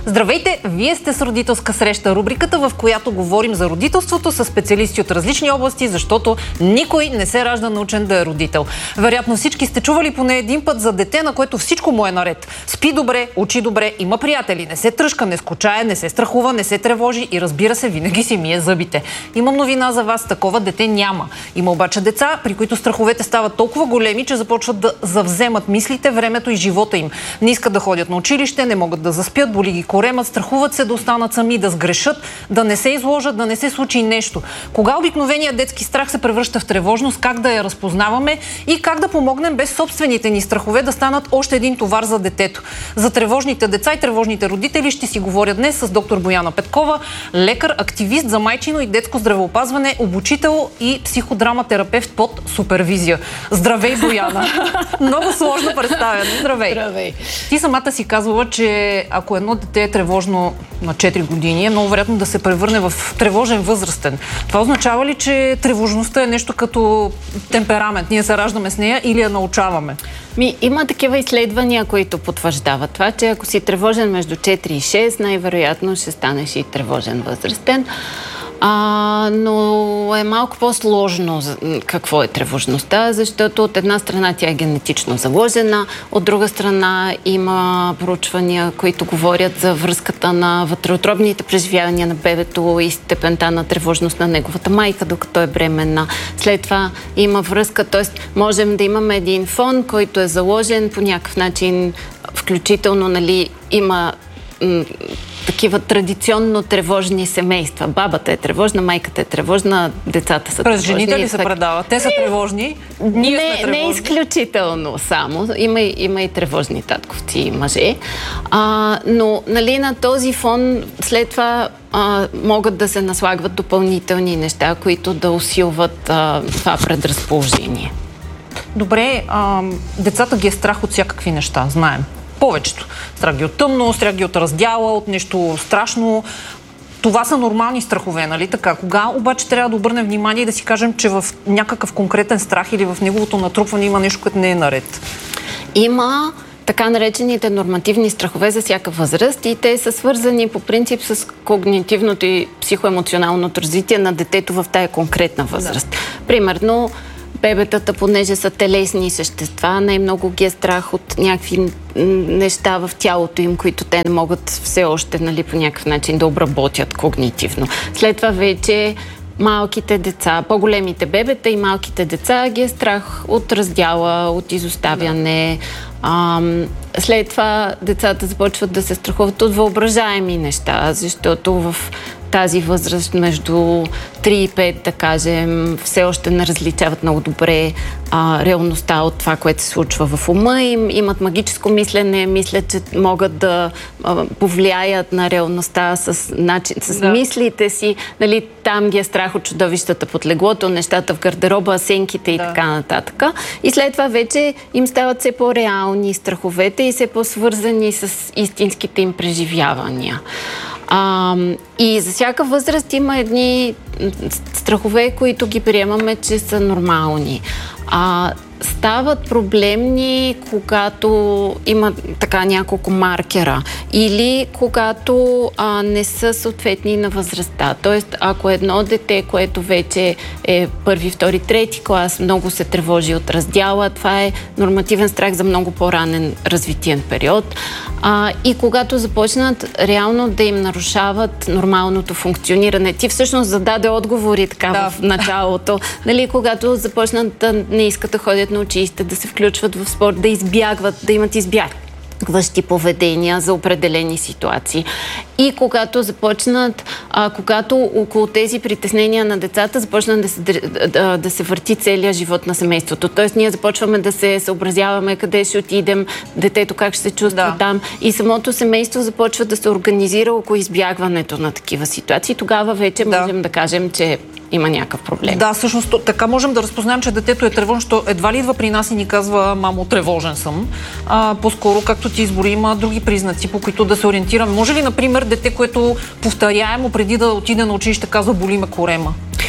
Здравейте! Вие сте с Родителска среща, рубриката, в която говорим за родителството с специалисти от различни области, защото никой не се ражда научен да е родител. Вероятно всички сте чували поне един път за дете, на което всичко му е наред. Спи добре, учи добре, има приятели, не се тръшка, не скучае, не се страхува, не се тревожи и, разбира се, винаги си мие зъбите. Имам новина за вас, такова дете няма. Има обаче деца, при които страховете стават толкова големи, че започват да завземат мислите, времето и живота им. Не искат да ходят на училище, не могат да заспят, боли ги коремът, страхуват се да останат сами, да сгрешат, да не се изложат, да не се случи нещо. Кога обикновеният детски страх се превръща в тревожност, как да я разпознаваме и как да помогнем без собствените ни страхове да станат още един товар за детето. За тревожните деца и тревожните родители ще си говоря днес с доктор Бояна Петкова, лекар, активист за майчино и детско здравеопазване, обучител и психодраматерапевт под супервизия. Здравей, Бояна! Много сложно представяне. Здравей! Здравей! Ти самата си казвала, че ако едно дете е тревожно на 4 години, е много вероятно да се превърне в тревожен възрастен. Това означава ли, че тревожността е нещо като темперамент? Ние се раждаме с нея или я научаваме? Има такива изследвания, които потвърждават това, че ако си тревожен между 4 и 6, най-вероятно ще станеш и тревожен възрастен. Но е малко по-сложно какво е тревожността, защото от една страна тя е генетично заложена, от друга страна има проучвания, които говорят за връзката на вътреутробните преживявания на бебето и степента на тревожност на неговата майка, докато е бременна. След това има връзка, т.е. можем да имаме един фон, който е заложен по някакъв начин, включително, има такива традиционно тревожни семейства. Бабата е тревожна, майката е тревожна, децата са тревожни. През жените ли се предава? Те са тревожни? Ние сме тревожни? Не изключително само. Има и тревожни татковци и мъже. Но на този фон след това могат да се наслагват допълнителни неща, които да усилват това предразположение. Добре, децата ги е страх от всякакви неща, знаем. Повечето. Страх ги от тъмно, страх ги от раздяла, от нещо страшно. Това са нормални страхове, нали така? Кога обаче трябва да обърнем внимание и да си кажем, че в някакъв конкретен страх или в неговото натрупване има нещо, което не е наред? Има така наречените нормативни страхове за всяка възраст и те са свързани по принцип с когнитивното и психоемоционалното развитие на детето в тая конкретна възраст. Да. Примерно, бебетата, понеже са телесни същества, най-много ги е страх от някакви неща в тялото им, които те не могат все още, по някакъв начин да обработят когнитивно. След това вече малките деца, по-големите бебета и малките деца ги е страх от раздяла, от изоставяне. След това децата започват да се страхуват от въображаеми неща, защото в тази възраст между 3 и 5, да кажем, все още не различават много добре реалността от това, което се случва в ума им. Имат магическо мислене, мислят, че могат да повлияят на реалността с мислите си. Там ги е страх от чудовищата под леглото, нещата в гардероба, сенките и така нататък. И след това вече им стават все по-реални страховете и все по-свързани с истинските им преживявания. И за всяка възраст има едни страхове, които ги приемаме, че са нормални. Стават проблемни, когато има така няколко маркера или когато не са съответни на възрастта. Тоест, ако едно дете, което вече е първи, втори, трети клас, много се тревожи от раздяла, това е нормативен страх за много по-ранен развитиен период. И когато започнат реално да им нарушават нормалното функциониране. Ти всъщност зададе отговори така в началото. Когато започнат да не искат да ходят на училище, да се включват в спорт, да избягват, да имат избягващи поведения за определени ситуации. И когато започнат, когато около тези притеснения на децата започнат да се върти целият живот на семейството. Тоест ние започваме да се съобразяваме къде ще отидем, детето как ще се чувства там и самото семейство започва да се организира около избягването на такива ситуации. Тогава вече можем да кажем, че има някакъв проблем. Да, всъщност така можем да разпознаем, че детето е тревожно, защото едва ли идва при нас и ни казва: мамо, тревожен съм. По-скоро, както ти избори, има други признаци, по които да се ориентираме. Може ли, например, дете, което повторяемо преди да отиде на училище, казва: боли ме корема?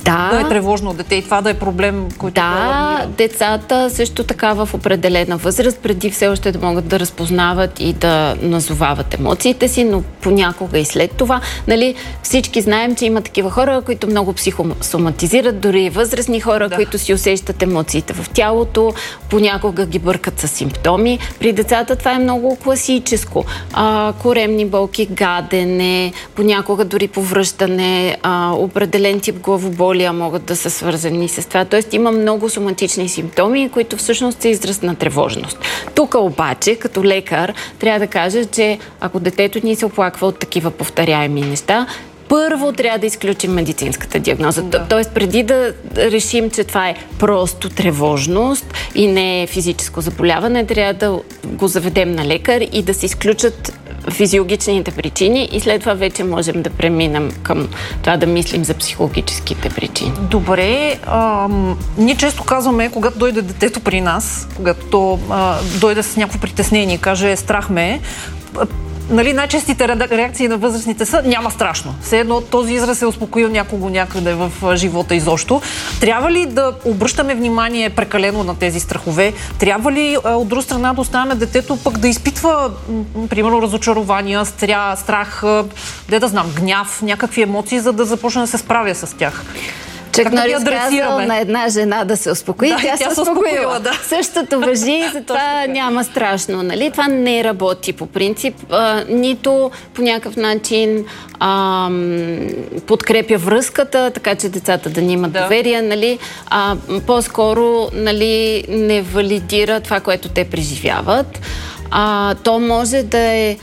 да е тревожно дете и това да е проблем, който децата също така в определена възраст, преди все още да могат да разпознават и да назовават емоциите си, но понякога и след това. Нали, всички знаем, че има такива хора, които много психосоматизират, дори възрастни хора, които си усещат емоциите в тялото, понякога ги бъркат с симптоми. При децата това е много класическо. Коремни болки, гадене, понякога дори повръщане, определен тип главоболия могат да са свързани с това. Тоест има много соматични симптоми, които всъщност са израз на тревожност. Тук обаче, като лекар, трябва да кажа, че ако детето ни се оплаква от такива повторяеми неща, първо трябва да изключим медицинската диагноза. Тоест, преди да решим, че това е просто тревожност и не е физическо заболяване, трябва да го заведем на лекар и да се изключат физиологичните причини и след това вече можем да преминем към това да мислим за психологическите причини. Добре, ние често казваме, когато дойде детето при нас, когато то дойде с някакво притеснение, каже страх ме, нали, най-честите реакции на възрастните са няма страшно. Все едно този израз е успокоил някого някъде в живота изобщо. Трябва ли да обръщаме внимание прекалено на тези страхове? Трябва ли от друга страна да оставяме детето пък да изпитва, примерно, разочарования, страх, да знам, гняв, някакви емоции, за да започне да се справя с тях? Чак Норис казал на една жена да се успокои, тя се успокоила. Същото важи, затова няма страшно. Нали? Това не работи по принцип. Нито по някакъв начин подкрепя връзката, така че децата да ни имат доверие. Нали? По-скоро не валидира това, което те преживяват. То може да е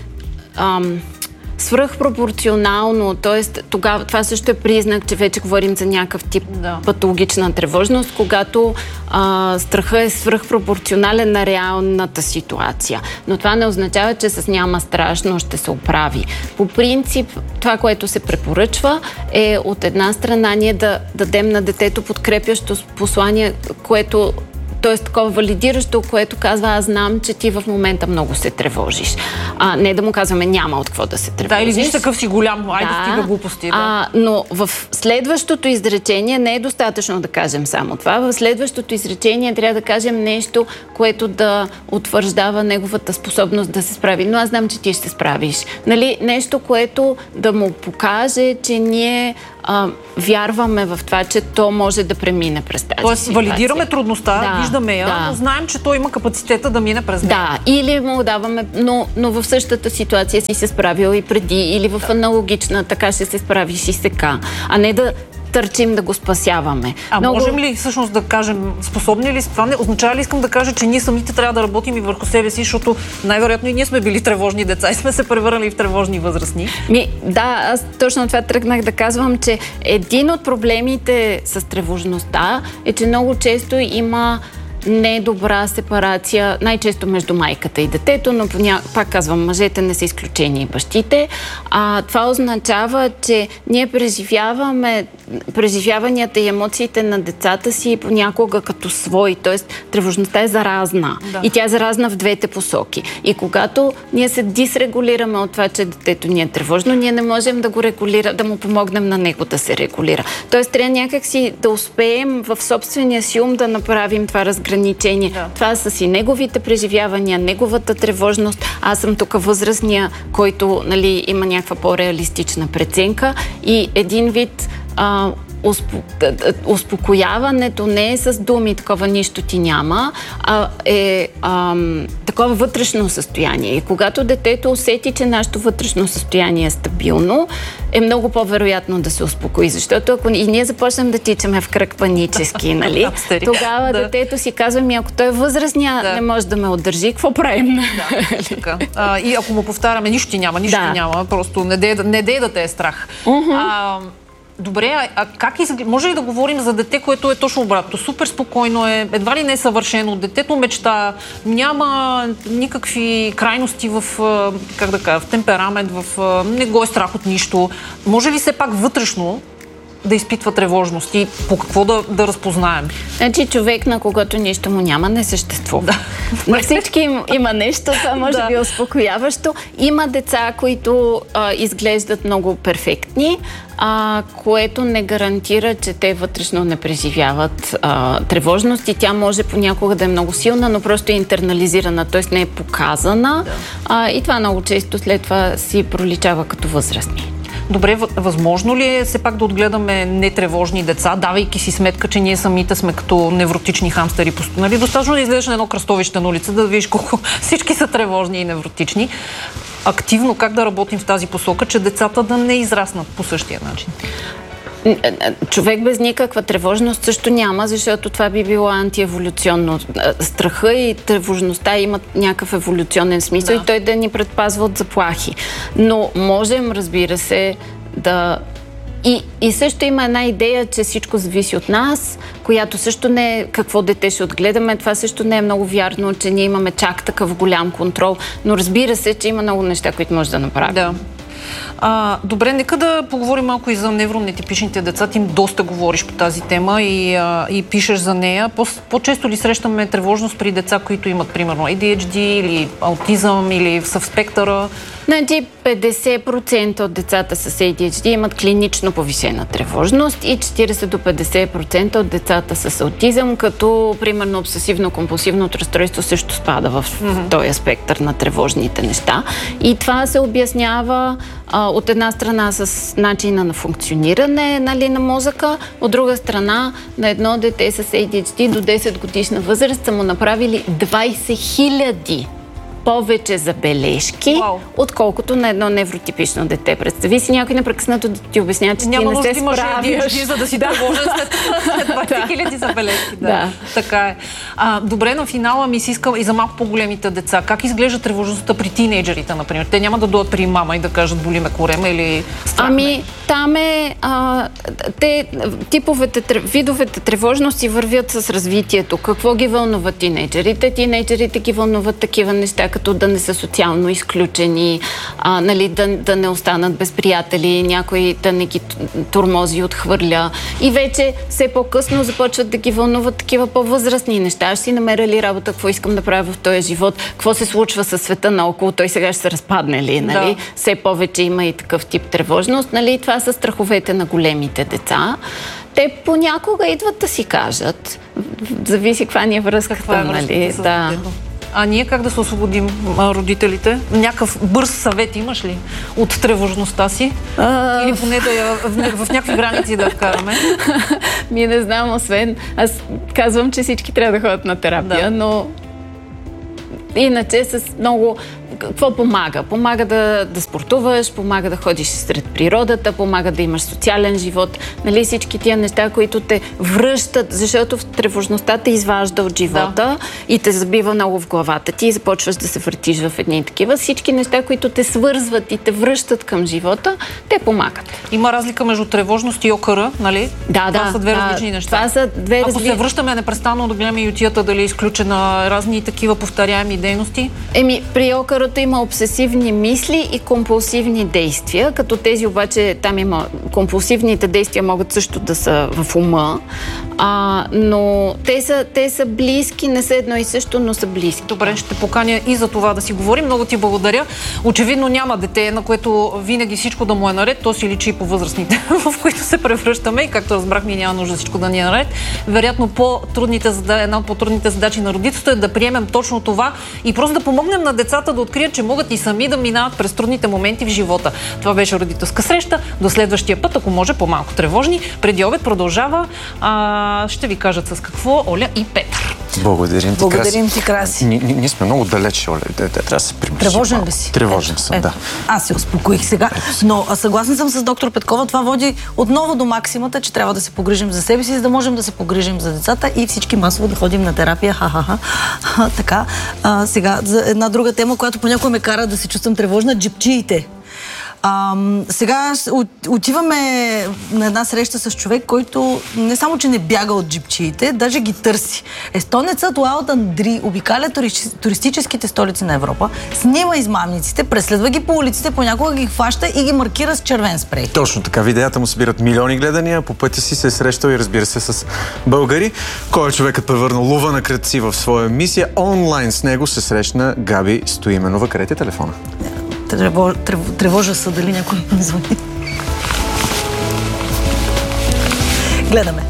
свръхпропорционално, т.е. тогава това също е признак, че вече говорим за някакъв тип патологична тревожност, когато страхът е свръхпропорционален на реалната ситуация. Но това не означава, че с няма страшно ще се оправи. По принцип, това, което се препоръчва, е от една страна ние да дадем на детето подкрепящо послание, което т.е. такова валидиращо, което казва, аз знам, че ти в момента много се тревожиш. Не да му казваме, няма от какво да се тревожиш. Да, или виж такъв си голям, айде стига глупости. Но в следващото изречение не е достатъчно да кажем само това. В следващото изречение трябва да кажем нещо, което да утвърждава неговата способност да се справи. Но аз знам, че ти ще се справиш. Нали? Нещо, което да му покаже, че ние вярваме в това, че то може да премине през тази ситуация. Тоест, валидираме трудността, виждаме я, но знаем, че той има капацитета да мине през нея. Да, или му даваме, но в същата ситуация си се справил и преди, или в аналогична, така ще се справиш и сега. А не да търчим да го спасяваме. Можем ли всъщност да кажем, способни ли? Това не означава ли, искам да кажа, че ние самите трябва да работим и върху себе си, защото най-вероятно и ние сме били тревожни деца и сме се превърнали в тревожни възрастни? Аз точно това тръгнах да казвам, че един от проблемите с тревожността е, че много често има недобра сепарация, най-често между майката и детето, но пак казвам, мъжете не са изключени и бащите. Това означава, че ние преживяванията и емоциите на децата си понякога като свои, т.е. тревожността е заразна. И тя е заразна в двете посоки. И когато ние се дисрегулираме от това, че детето ни е тревожно, ние не можем да го регулира, да му помогнем на него да се регулира. Т.е. трябва някакси да успеем в собствения си ум да направим това разграничение. Това са си неговите преживявания, неговата тревожност. Аз съм тук възрастния, който има някаква по-реалистична преценка и един вид успокояването не е с думи, такова нищо ти няма, а е такова вътрешно състояние. И когато детето усети, че нашето вътрешно състояние е стабилно, е много по-вероятно да се успокои. Защото ако и ние започнем да тичаме в кръг панически, нали? Тогава детето си казва, ако той е възрастния, не може да ме удържи, какво правим? И ако му повтаряме, нищо ти няма, просто не дей да те е страх. Добре, как може ли да говорим за дете, което е точно обратно? Супер спокойно е, едва ли не е съвършено, детето мечта, няма никакви крайности в темперамент, не го е страх от нищо. Може ли все пак вътрешно да изпитва тревожност и по какво да разпознаем? Значи човек, на когото нищо му няма, не съществува. Да. На всички има нещо, това може би е успокояващо. Има деца, които изглеждат много перфектни, което не гарантира, че те вътрешно не преживяват тревожност и тя може понякога да е много силна, но просто е интернализирана, т.е. не е показана. И това много често след това си проличава като възрастни. Добре, възможно ли е все пак да отгледаме нетревожни деца, давайки си сметка, че ние самите сме като невротични хамстери? Нали? Достатъчно да излезеш на едно кръстовище на улица, да видиш колко всички са тревожни и невротични. Активно как да работим в тази посока, че децата да не израснат по същия начин? Човек без никаква тревожност също няма, защото това би било антиеволюционно. Страха и тревожността имат някакъв еволюционен смисъл и той да ни предпазва от заплахи. Но можем, разбира се, да... И също има една идея, че всичко зависи от нас, която също не е какво дете ще отгледаме. Това също не е много вярно, че ние имаме чак такъв голям контрол. Но разбира се, че има много неща, които може да направим. Да. Добре, нека да поговорим малко и за невронетипичните деца. Ти доста говориш по тази тема и пишеш за нея. По-често ли срещаме тревожност при деца, които имат, примерно, ADHD или аутизъм или са в спектъра? Значи 50% от децата с ADHD имат клинично повишена тревожност и 40 до 50% от децата с аутизъм, като примерно обсесивно-компулсивното разстройство също спада в този спектър на тревожните неща. И това се обяснява от една страна с начина на функциониране на мозъка, от друга страна на едно дете с ADHD до 10 годишна възраст са му направили 20 000 повече забележки, отколкото на едно невротипично дете. Представи си някой непрекъснато да ти обяснява, че няма ти не се справяш. ADHD, за да си тревожен след 20 000 забележки. Да. Така е. Добре, на финала ми се иска и за малко по-големите деца. Как изглежда тревожността при тинейджерите, например? Те няма да дойдат при мама и да кажат боли ме корема или страх ме. Там е... видовете тревожности вървят с развитието. Какво ги вълнува тинейджерите? Тинейджерите ги вълнуват такива неща, като да не са социално изключени, да не останат без приятели, някой да не ги тормози и отхвърля. И вече все по-късно започват да ги вълнуват такива по-възрастни неща. Аз си намеря ли работа, какво искам да правя в този живот, какво се случва със света наоколо, той сега ще се разпадне ли, нали? Да. Все повече има и такъв тип тревожност, нали? Това са страховете на големите деца. Те понякога идват да си кажат, зависи каква ни е връзката, нали? Да. А ние как да се освободим, родителите? Някакъв бърз съвет имаш ли от тревожността си? Или поне в някакви граници да вкараме? Не знам, освен... Аз казвам, че всички трябва да ходят на терапия, но иначе с много... Какво помага? Помага да спортуваш, помага да ходиш сред природата, помага да имаш социален живот. Нали, всички тия неща, които те връщат, защото в тревожността те изважда от живота и те забива много в главата ти и започваш да се въртиш в едни такива. Всички неща, които те свързват и те връщат към живота, те помагат. Има разлика между тревожност и окъра, нали? Това са две различни неща. Това са две Ако се връщаме непрестанно да гледаме ютията, дали е изключена разни такива повторяеми дейности? При окъра има обсесивни мисли и компулсивни действия, като тези обаче там има компулсивните действия могат също да са в ума, но те са близки, не са едно и също, но са близки. Добре, ще поканя и за това да си говорим. Много ти благодаря. Очевидно няма дете, на което винаги всичко да му е наред. То си личи и по възрастните, в които се превръщаме и както разбрахме, няма нужда всичко да ни е наред. Вероятно една от по-трудните задачи на родителството е да приемем точно това и просто да помогнем на децата да открият, че могат и сами да минават през трудните моменти в живота. Това беше родителска среща. До следващия път, ако може по-малко тревожни. Преди обед продължава. Ще ви кажат с какво Оля и Петър. Благодарим ти, Краси. Ние сме много далече, Оля. Трябва да се примерим. Тревожен ли си? Тревожен съм, да. Аз се успокоих сега. Но съгласна съм с доктор Петкова. Това води отново до максимата, че трябва да се погрижим за себе си, за да можем да се погрижим за децата и всички масово да ходим на терапия. Така. Сега, за една друга тема, която понякога ме кара да се чувствам тревожна, джипчиите. Сега отиваме на една среща с човек, който не само, че не бяга от джипчиите, даже ги търси. Естонецът Уаут Андри обикаля туристическите столици на Европа, снима измамниците, преследва ги по улиците, понякога ги хваща и ги маркира с червен спрей. Точно така. Видеята му събират милиони гледания. По пътя си се е срещал и разбира се с българи. Кой е човекът превърнал лова на крадци в своя мисия? Онлайн с него се срещна Габи Стоименова. Къде е телефона? Тревожа се дали някой ми звъни. Гледаме.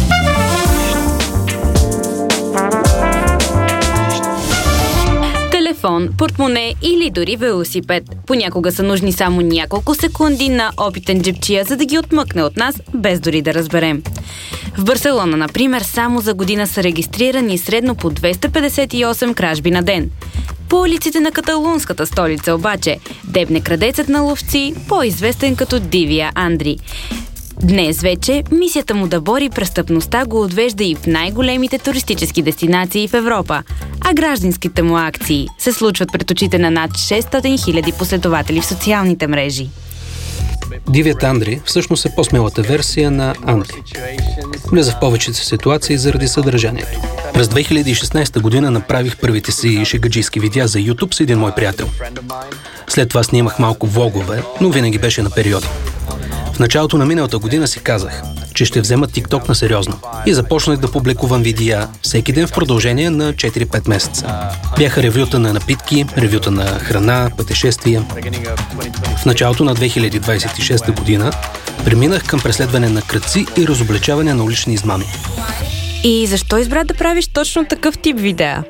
Телефон, портмоне или дори велосипед. Понякога са нужни само няколко секунди на опитен джипчия, за да ги отмъкне от нас, без дори да разберем. В Барселона, например, само за година са регистрирани средно по 258 кражби на ден. По улиците на каталунската столица обаче дебне крадецът на ловци, по-известен като Дивия Андри. Днес вече мисията му да бори престъпността го отвежда и в най-големите туристически дестинации в Европа, а гражданските му акции се случват пред очите на над 600 000 последователи в социалните мрежи. Дивият Андри всъщност е по-смелата версия на Андри. Влеза в повечето ситуации заради съдържанието. През 2016 година направих първите си шегаджийски видеа за YouTube с един мой приятел. След това снимах малко влогове, но винаги беше на периоди. В началото на миналата година си казах, че ще взема TikTok на сериозно и започнах да публикувам видеа всеки ден в продължение на 4-5 месеца. Бяха ревюта на напитки, ревюта на храна, пътешествия. В началото на 2026 година преминах към преследване на крадци и разобличаване на улични измами. И защо избра да правиш точно такъв тип видеа?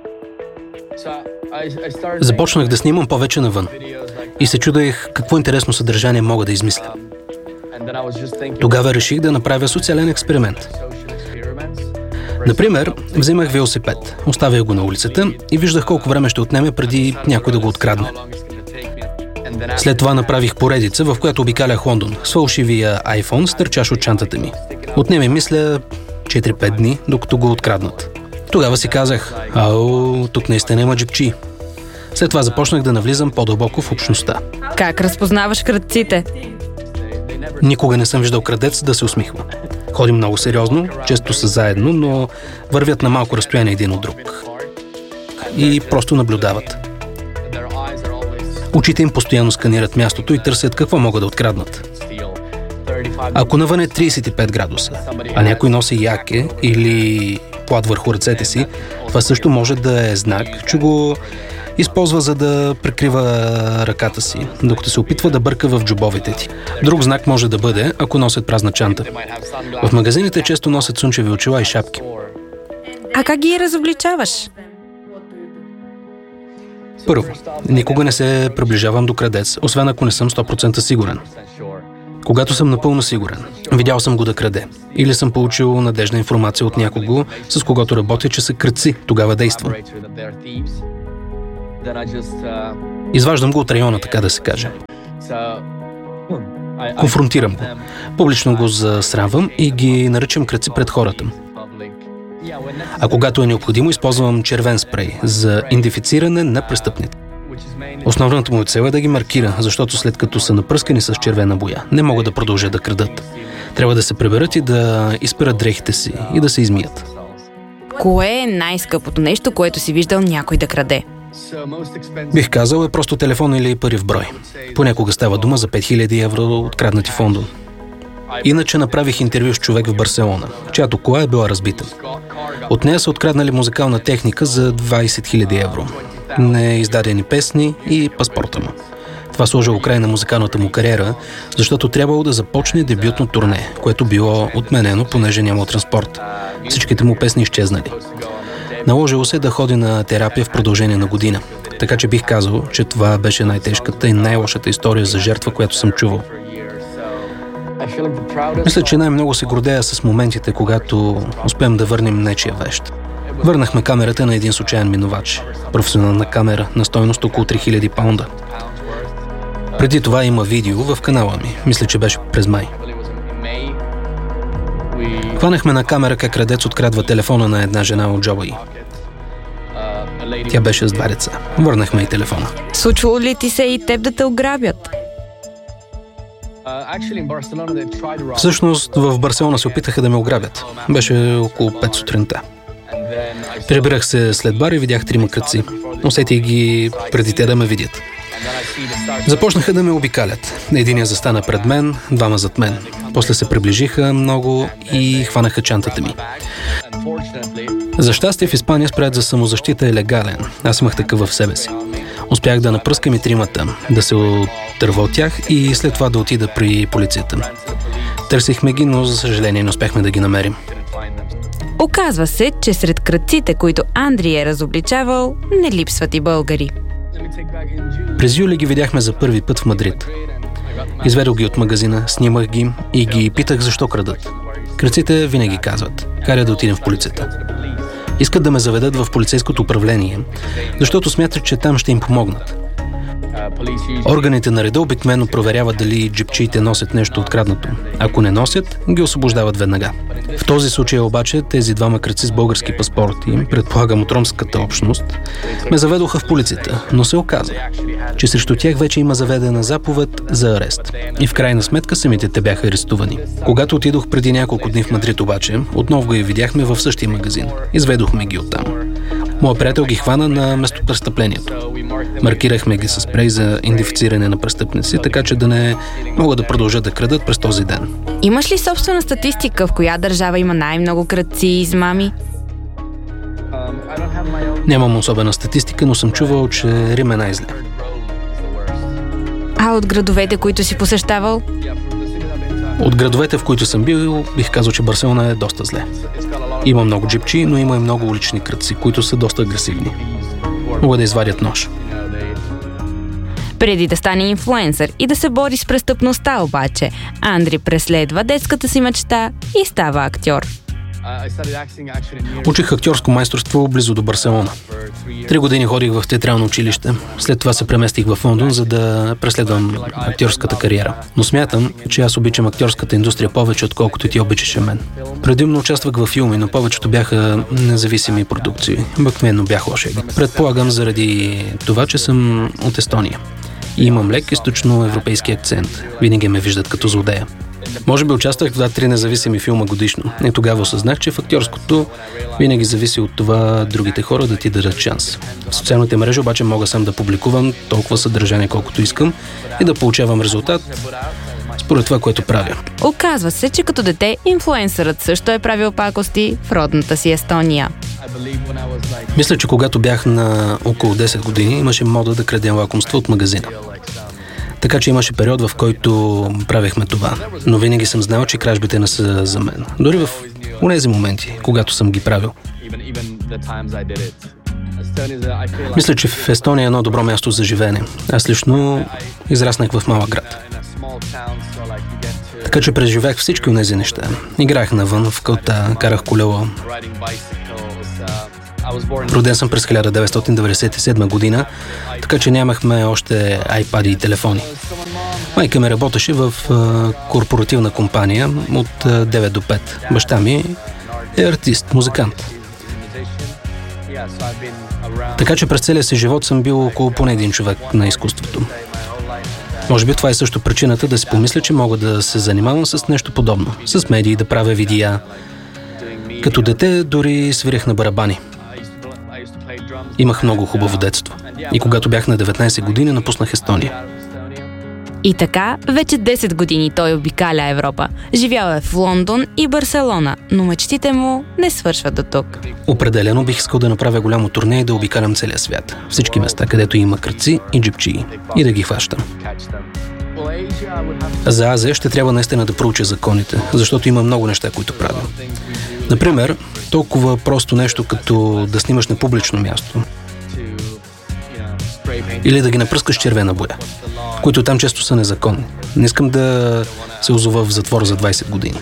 Започнах да снимам повече навън и се чудех какво интересно съдържание мога да измисля. Тогава реших да направя социален експеримент. Например, взимах велосипед, оставях го на улицата и виждах колко време ще отнеме преди някой да го открадне. След това направих поредица, в която обикалях Лондон с фалшивия iPhone, стърчаш от чантата ми. Отнеме, мисля, 4-5 дни, докато го откраднат. Тогава си казах, тук наистина има джипчи. След това започнах да навлизам по-дълбоко в общността. Как разпознаваш крадците? Никога не съм виждал крадец да се усмихва. Ходим много сериозно, често са заедно, но вървят на малко разстояние един от друг. И просто наблюдават. Очите им постоянно сканират мястото и търсят какво могат да откраднат. Ако навън е 35 градуса, а някой носи яке или плат върху ръцете си, това също може да е знак, че го използва за да прикрива ръката си, докато се опитва да бърка в джобовете ти. Друг знак може да бъде, ако носят празна чанта. В магазините често носят слънчеви очила и шапки. А как ги разобличаваш? Първо, никога не се приближавам до крадец, освен ако не съм 100% сигурен. Когато съм напълно сигурен, видял съм го да краде или съм получил надежна информация от някого, с когото работя, че са крадци, тогава действам. Изваждам го от района, така да се каже. Конфронтирам го. Публично го засрамвам и ги наричам крадци пред хората. А когато е необходимо, използвам червен спрей за идентифициране на престъпните. Основната му цел е да ги маркира, защото след като са напръскани с червена боя, не могат да продължат да крадат. Трябва да се приберат и да изперат дрехите си и да се измият. Кое е най-скъпото нещо, което си виждал някой да краде? Бих казал, е просто телефон или пари в брой. Понякога става дума за 5000 евро откраднати в Лондон. Иначе направих интервю с човек в Барселона, чиято кола е била разбита. От нея са откраднали музикална техника за 20 000 евро. Неиздадени песни и паспорта му. Това сложило край на музикалната му кариера, защото трябвало да започне дебютно турне, което било отменено, понеже нямало транспорт. Всичките му песни изчезнали. Наложило се да ходи на терапия в продължение на година. Така че бих казал, че това беше най-тежката и най-лошата история за жертва, която съм чувал. Мисля, че най-много се гордея с моментите, когато успеем да върнем нечия вещ. Върнахме камерата на един случайен минувач. Професионална камера на стойност около 3000 паунда. Преди това има видео в канала ми. Мисля, че беше през май. Хванахме на камера как крадец открадва телефона на една жена от джоба й. Тя беше с 2 деца. Върнахме и телефона. Случвало ли ти се и теб да те ограбят? Всъщност в Барселона се опитаха да ме ограбят. Беше около 5 сутринта. Прибирах се след бар и видях 3 крадци. Усетих ги преди те да ме видят. Започнаха да ме обикалят. Единия застана пред мен, 2 зад мен. После се приближиха много и хванаха чантата ми. За щастие в Испания спрят за самозащита е легален. Аз имах такъв в себе си. Успях да напръскам и 3, да се отърва от тях и след това да отида при полицията. Търсихме ги, но за съжаление не успяхме да ги намерим. Оказва се, че сред крадците, които Андри е разобличавал, не липсват и българи. През юли ги видяхме за първи път в Мадрид. Изведох ги от магазина, снимах ги и ги питах защо крадат. Крадците винаги казват: карай да отидем в полицията. Искат да ме заведат в полицейското управление, защото смятат, че там ще им помогнат. Органите на реда обикновено проверяват дали джипчиите носят нещо откраднато. Ако не носят, ги освобождават веднага. В този случай обаче тези 2 крадци с български паспорти, предполагам от ромската общност, ме заведоха в полицията, но се оказа, че срещу тях вече има заведена заповед за арест. И в крайна сметка самите те бяха арестувани. Когато отидох преди няколко дни в Мадрид обаче, отново ги видяхме в същия магазин. Изведохме ги оттам. Моят приятел ги хвана на местопрестъплението. Маркирахме ги с спрей за идентифициране на престъпници, така че да не могат да продължат да крадат през този ден. Имаш ли собствена статистика в коя държава има най-много крадци и измами? Нямам особена статистика, но съм чувал, че Рим е най-зле. А от градовете, които си посещавал? От градовете, в които съм бил, бих казал, че Барселона е доста зле. Има много джипчи, но има и много улични крадци, които са доста агресивни. Могат да извадят нож. Преди да стане инфлуенсър и да се бори с престъпността обаче, Андри преследва детската си мечта и става актьор. Учих актьорско майсторство близо до Барселона. 3 години ходих в театрално училище. След това се преместих в Лондон, за да преследвам актьорската кариера. Но смятам, че аз обичам актьорската индустрия повече, отколкото ти обичаше мен. Предимно участвах във филми, но повечето бяха независими продукции. Обикновено бях лошеги. Предполагам заради това, че съм от Естония. И имам лек източноевропейски акцент. Винаги ме виждат като злодея. Може би участвах в 2-3 независими филма годишно. И тогава осъзнах, че в актьорското винаги зависи от това другите хора да ти дадат шанс. В социалните мрежи обаче мога сам да публикувам толкова съдържание, колкото искам и да получавам резултат според това, което правя. Оказва се, че като дете инфлуенсърът също е правил пакости в родната си Естония. Мисля, че когато бях на около 10 години, имаше мода да крадем лакомства от магазина. Така че имаше период, в който правехме това. Но винаги съм знал, че кражбите не са за мен. Дори в онези моменти, когато съм ги правил. Мисля, че в Естония е едно добро място за живеене. Аз лично израснах в малък град. Така че преживях всички онези неща. Играх навън, в кълта, карах колело. Роден съм през 1997 година, така че нямахме още iPad и телефони. Майка ми работеше в корпоративна компания от 9 до 5. Баща ми е артист, музикант. Така че през целия си живот съм бил около поне един човек на изкуството. Може би това е също причината да си помисля, че мога да се занимавам с нещо подобно. С медии, да правя видеа. Като дете дори свирях на барабани. Имах много хубаво детство. И когато бях на 19 години, напуснах Естония. И така, вече 10 години той обикаля Европа. Живял е в Лондон и Барселона, но мечтите му не свършват до тук. Определено бих искал да направя голямо турне и да обикалям целия свят. Всички места, където има крадци и джипчии. И да ги хващам. За Азия ще трябва наистина да проуча законите, защото има много неща, които правя. Например, толкова просто нещо като да снимаш на публично място. Или да ги напръскаш червена боя, които там често са незаконни. Не искам да се озова в затвор за 20 години.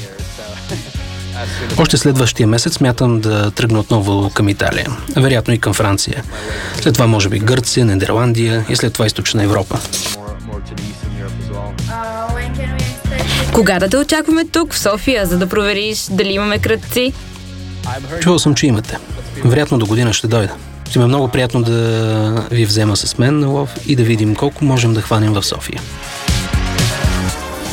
Още следващия месец смятам да тръгна отново към Италия, вероятно и към Франция. След това може би Гърция, Нидерландия и след това Източна Европа. Кога да те очакваме тук, в София, за да провериш дали имаме крадци? Чувал съм, че имате. Вероятно до година ще дойда. Ще ме много приятно да ви взема с мен на лов и да видим колко можем да хванем в София.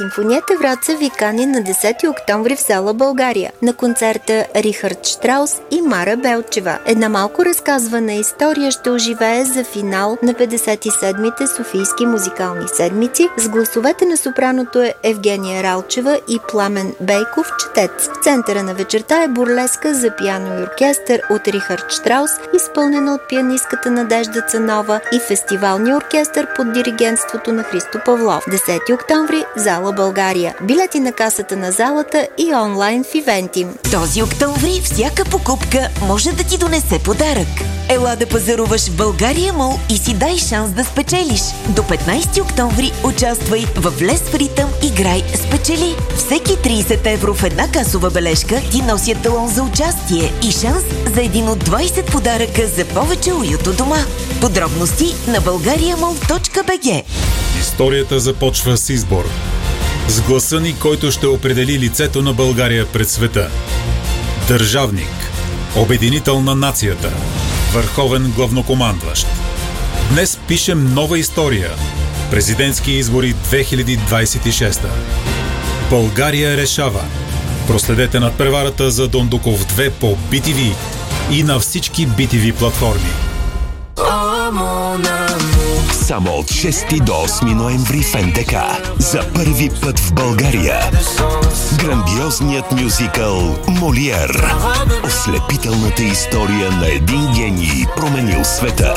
Симфонията Враца ви кани на 10 октомври в зала България на концерта Рихард Штраус и Мара Белчева. Една малко разказвана история ще оживее за финал на 57-те Софийски музикални седмици. С гласовете на сопраното е Евгения Ралчева и Пламен Бейков, четец. В центъра на вечерта е бурлеска за пиано и оркестър от Рихард Штраус, изпълнена от пианистката Надежда Цанова, и фестивалния оркестър под диригентството на Христо Павлов. 10 октомври, зала България. Билети на касата на залата и онлайн в Ивентим. Този октомври всяка покупка може да ти донесе подарък. Ела да пазаруваш в България Мол и си дай шанс да спечелиш. До 15 октомври участвай в Влез в ритъм, играй, спечели. Всеки 30 евро в една касова бележка ти носят талон за участие и шанс за един от 20 подаръка за повече уют у дома. Подробности на bulgariamall.bg. Историята започва с избор. С гласа ни, който ще определи лицето на България пред света. Държавник. Обединител на нацията. Върховен главнокомандващ. Днес пишем нова история. Президентски избори 2026. България решава. Проследете надпреварата за Дондуков 2 по BTV и на всички BTV платформи. Само от 6 до 8 ноември в НДК. За първи път в България. Грандиозният мюзикъл Молиер. Ослепителната история на един гений, променил света.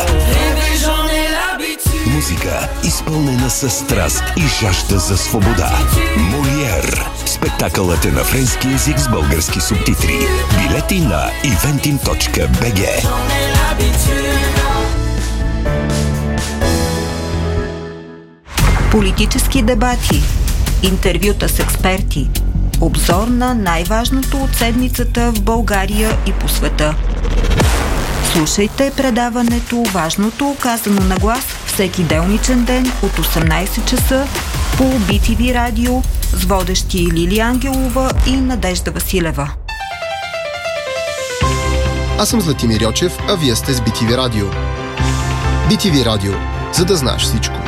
Музика, изпълнена със страст и жажда за свобода. Молиер. Спектакълът е на френски език с български субтитри. Билети на eventim.bg. Политически дебати, интервюта с експерти, обзор на най-важното от седмицата в България и по света. Слушайте предаването "Важното казано на глас" всеки делничен ден от 18 часа по BTV Радио с водещи Лилия Ангелова и Надежда Василева. Аз съм Златимир Йочев, а вие сте с BTV Радио. BTV Радио, за да знаеш всичко.